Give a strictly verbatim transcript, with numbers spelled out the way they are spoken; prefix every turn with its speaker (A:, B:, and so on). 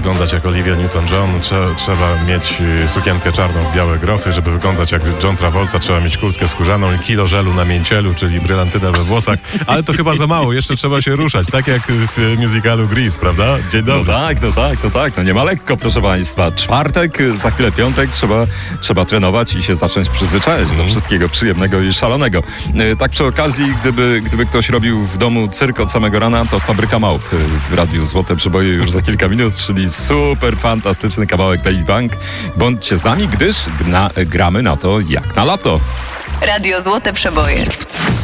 A: wyglądać jak Olivia Newton-John, trzeba, trzeba mieć sukienkę czarną w białe grochy, żeby wyglądać jak John Travolta, trzeba mieć kurtkę skórzaną i kilo żelu na mięcielu, czyli brylantynę we włosach, ale to chyba za mało, jeszcze trzeba się ruszać, tak jak w musicalu Grease, prawda? Dzień dobry.
B: No tak, no tak, no tak, no nie ma lekko, proszę państwa. Czwartek, za chwilę piątek, trzeba, trzeba trenować i się zacząć przyzwyczajać do wszystkiego przyjemnego i szalonego. E, Tak przy okazji, gdyby, gdyby ktoś robił w domu cyrk od samego rana, to Fabryka Małp w Radiu Złote Przeboje już za kilka minut, czyli super fantastyczny kawałek Lady Bank. Bądźcie z nami, gdyż gna, gramy na to jak na lato.
C: Radio Złote Przeboje.